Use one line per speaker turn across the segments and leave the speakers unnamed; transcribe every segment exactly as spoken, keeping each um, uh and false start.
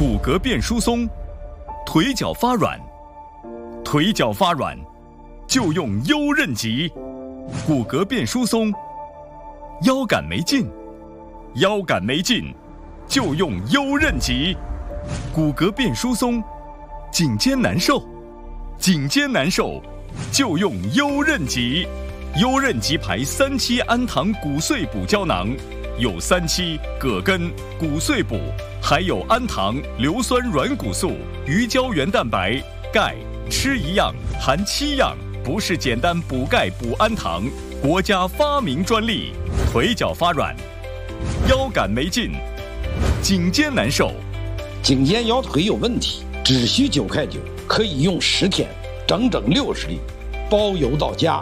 骨骼变疏松，腿脚发软，腿脚发软就用优韧极；骨骼变疏松，腰杆没劲，腰杆没劲就用优韧极；骨骼变疏松，颈肩难受，颈肩难受就用优韧极。优韧极牌三七氨糖骨碎补胶囊，有三七、葛根、骨碎补，还有氨糖、硫酸软骨素、鱼胶原蛋白、钙，吃一样含七样，不是简单补钙补氨糖，国家发明专利。腿脚发软，腰杆没劲，颈肩难受，
颈肩腰腿有问题，只需九块九，可以用十天，整整六十粒，包邮到家。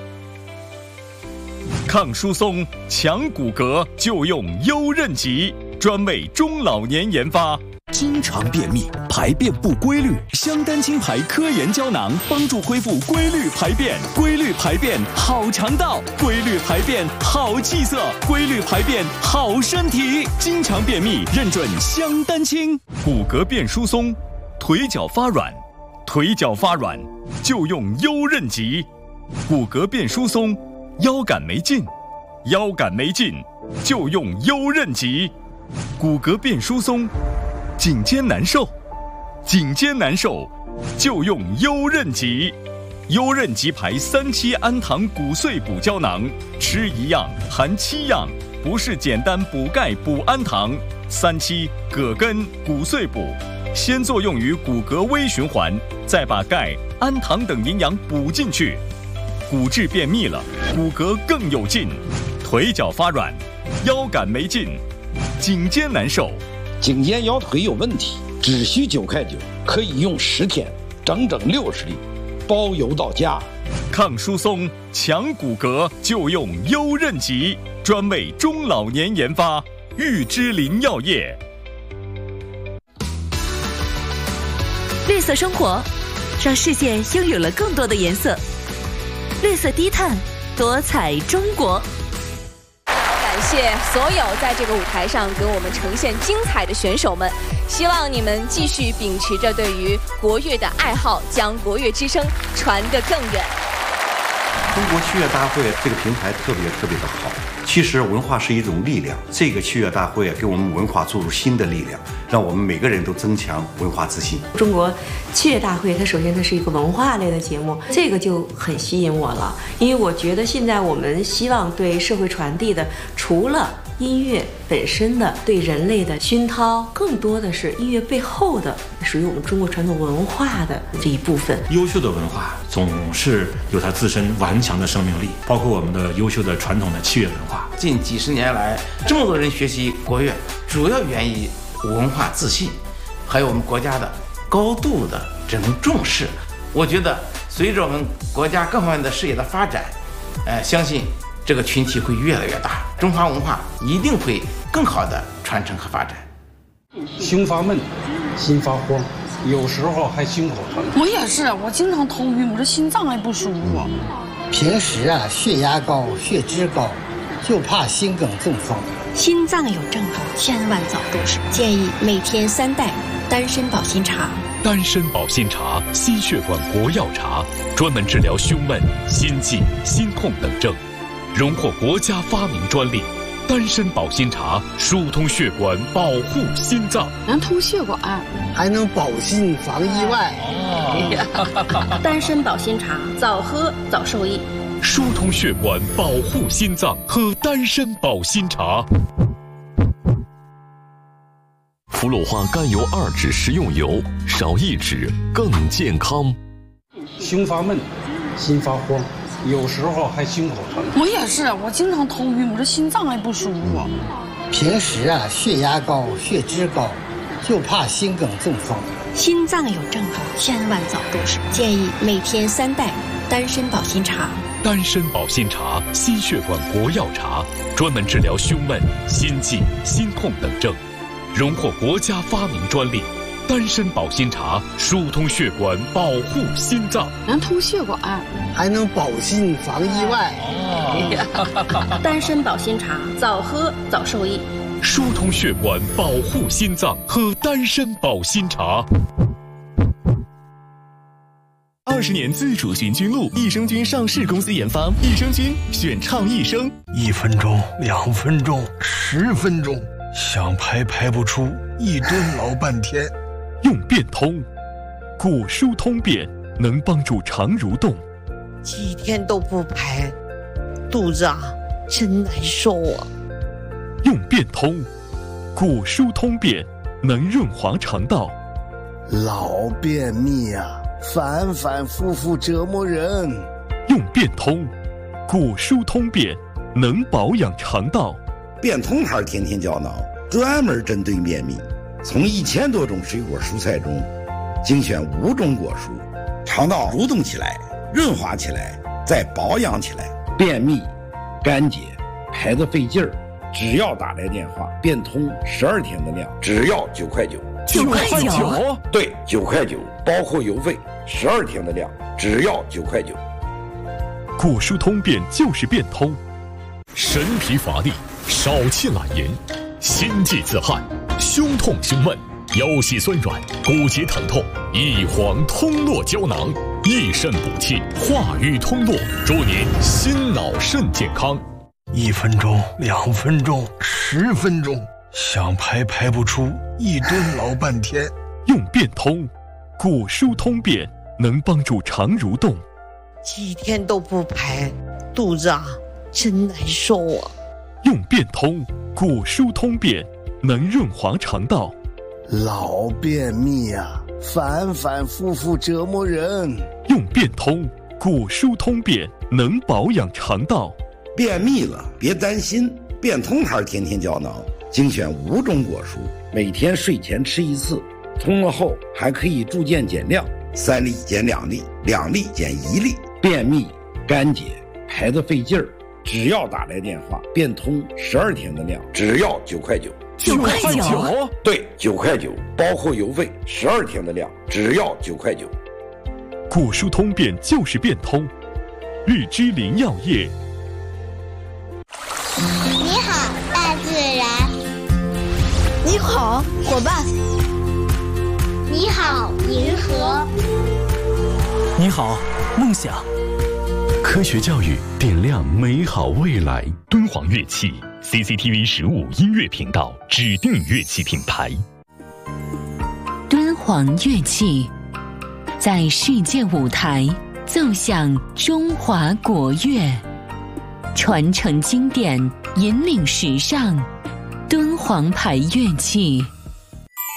抗疏松、强骨骼就用优韧极，专为中老年研发。
经常便秘、排便不规律，香丹青牌科研胶囊帮助恢复规律排便。规律排便好肠道，规律排便好气色，规律排便好身体。经常便秘认准香丹青。
骨骼变疏松，腿脚发软，腿脚发软就用优韧极。骨骼变疏松，腰杆没劲，腰杆没劲就用优韧极。骨骼变疏松，颈肩难受，颈肩难受就用优韧极。优韧极牌三七氨糖骨碎补胶囊，吃一样含七样，不是简单补钙补氨糖。三七、葛根、骨碎补，先作用于骨骼微循环，再把钙、氨糖等营养补进去。骨质便秘了，骨骼更有劲，腿脚发软，腰杆没劲，颈肩难受，
颈肩腰腿有问题，只需九块九，可以用十天，整整六十粒，包邮到家。
抗疏松、强骨骼就用优韧极，专为中老年研发。玉芝林药业。
绿色生活，让世界拥有了更多的颜色。绿色低碳，多彩中国。
感谢所有在这个舞台上给我们呈现精彩的选手们，希望你们继续秉持着对于国乐的爱好，将国乐之声传得更远。
中国器乐大会这个平台特别特别的好。其实文化是一种力量，这个器乐大会给我们文化注入新的力量，让我们每个人都增强文化自信。
中国器乐大会，它首先它是一个文化类的节目，这个就很吸引我了，因为我觉得现在我们希望对社会传递的，除了音乐本身的对人类的熏陶，更多的是音乐背后的属于我们中国传统文化的这一部分。
优秀的文化总是有它自身顽强的生命力，包括我们的优秀的传统的器乐文化。
近几十年来，这么多人学习国乐，主要源于文化自信，还有我们国家的高度的这种重视。我觉得随着我们国家各方面的事业的发展，呃，相信这个群体会越来越大，中华文化一定会更好的传承和发展。
胸发闷，心发慌，有时候还心口疼。
我也是，我经常头晕，我这心脏也不舒服。
平时啊，血压高，血脂高，就怕心梗中风。
心脏有症状，千万早重视。建议每天三袋丹参保心茶。
丹参保心茶，心血管国药茶，专门治疗胸闷、心悸、心痛等症，荣获国家发明专利。丹参保心茶疏通血管，保护心脏，
能通血管，
还能保心防意外。
哦、丹参保心茶，早喝早受益。
疏通血管，保护心脏，喝丹参保心茶。
福裸花甘油二酯食用油，少一酯更健康。
胸发闷，心发慌，有时候还心口疼。
我也是，我经常头晕，我这心脏也不舒服。
平时啊，血压高，血脂高，就怕心梗中风。
心脏有症状，千万早重视。建议每天三袋丹参保心茶。
丹参保心茶，心血管国药茶，专门治疗胸闷、心悸、心痛等症，荣获国家发明专利。丹参保心茶疏通血管，保护心脏，
能通血管，
还能保心防意外。
哦、丹参保心茶，早喝早受益。
疏通血管，保护心脏，喝丹参保心茶。
二十年自主寻菌露，益生菌上市公司研发，益生菌选畅益生。
一分钟、两分钟、十分钟，想排排不出，一蹲老半天。
用变通，骨疏通便能帮助肠蠕动。
几天都不排，肚子啊真难受啊。
用变通，骨疏通便能润滑肠道。
老便秘啊，反反复复折磨人。
用变通，骨疏通便能保养肠道。
变通牌天天胶囊专门针对便秘，从一千多种水果蔬菜中精选五种果蔬，肠道蠕动起来，润滑起来，再保养起来。便秘、干结、排得费劲儿，只要打来电话，变通十二天的量，只要九块九。
九块九？
对，九块九，包括邮费，十二天的量，只要九块九。
骨疏通便就是变通，神疲乏力，少气懒言，心悸自汗，胸痛胸闷，腰膝酸软，骨节疼痛，益黄通络胶囊，益肾补气，化瘀通络，祝您心脑肾健康。
一分钟、两分钟、十分钟，想排排不出，一蹲老半天。
用变通，骨疏通便能帮助肠蠕动。
几天都不排，肚子啊真难受啊。
用变通，骨疏通便能润滑肠道。
老便秘啊，反反复复折磨人。
用变通，骨疏通便能保养肠道。
便秘了别担心，变通牌天天胶囊精选五种果蔬，每天睡前吃一次，冲了后还可以逐渐减量，三粒减两粒，两粒减一粒。便秘、干结、排得费劲儿，只要打来电话，变通十二天的量，只要九块九。
九块九？
对，九块九，包括邮费，十二天的量，只要九块九。
骨疏通便就是变通，日之林药业。
你好，大自然。
你好，伙伴。
你好，银河。
你好，梦想。
科学教育点亮美好未来。
敦煌乐器 C C T V 十五音乐频道指定乐器品牌。
敦煌乐器在世界舞台奏响中华国乐，传承经典，引领时尚。敦煌牌乐器。